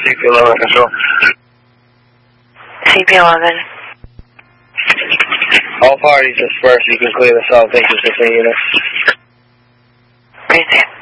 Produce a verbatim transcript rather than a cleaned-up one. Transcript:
C P eleven control. C P eleven. All parties dispersed. You can clear the south. Thank you, fifteen units. Great.